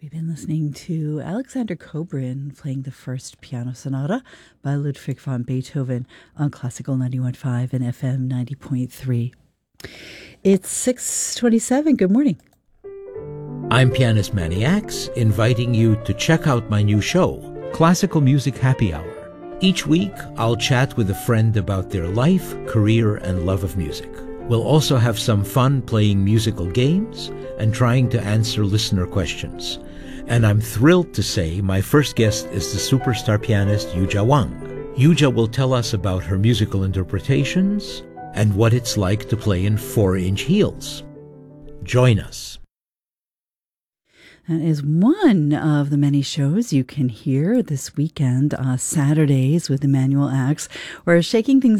We've been listening to Alexander Kobrin playing the first piano sonata by Ludwig van Beethoven on Classical 91.5 and FM 90.3. It's 6:27. Good morning. I'm pianist Manny Axe, inviting you to check out my new show, Classical Music Happy Hour. Each week, I'll chat with a friend about their life, career, and love of music. We'll also have some fun playing musical games and trying to answer listener questions. And I'm thrilled to say my first guest is the superstar pianist Yuja Wang. Yuja will tell us about her musical interpretations and what it's like to play in 4-inch heels. Join us. That is one of the many shows you can hear this weekend, Saturdays with Emmanuel Axe. We're shaking things